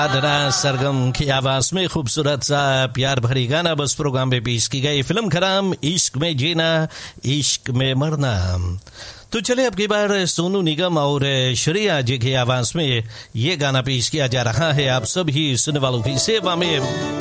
आदरा सरगम की आवाज में खूबसूरत सा प्यार भरी गाना बस प्रोग्राम में पेश की गई। फिल्म खराम, इश्क में जीना इश्क में मरना। तो चले अब की बार सोनू निगम और श्रेया जी की आवाज में ये गाना पेश किया जा रहा है आप सभी सुनने वालों की सेवा में।